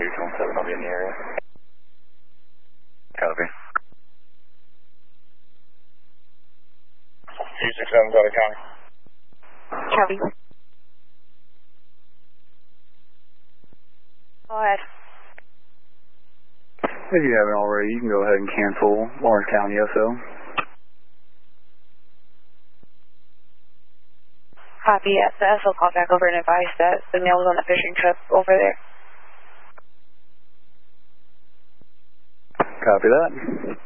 217, I'll be in the area. Copy. 267, Delta County. Copy. Go ahead. If you haven't already, you can go ahead and cancel Lawrence County SO. Copy, yes. The SO called back over and advised that the mail was on the fishing trip over there. Copy that.